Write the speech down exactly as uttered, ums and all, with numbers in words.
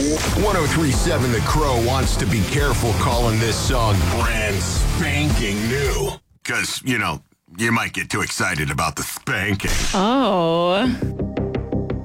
ten thirty-seven The Crow wants to be careful calling this song brand spanking new. Because, you know, you might get too excited about the spanking. Oh.